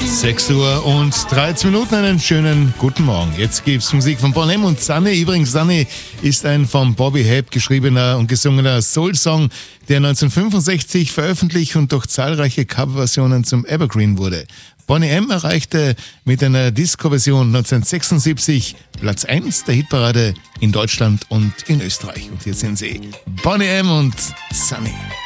6 Uhr und 13 Minuten, einen schönen guten Morgen. Jetzt gibt's Musik von Bonnie M und Sunny. Übrigens, Sunny ist ein von Bobby Hebb geschriebener und gesungener Soul-Song, der 1965 veröffentlicht und durch zahlreiche Coverversionen zum Evergreen wurde. Bonnie M erreichte mit einer Disco-Version 1976 Platz 1 der Hitparade in Deutschland und in Österreich. Und hier sind sie, Bonnie M und Sunny.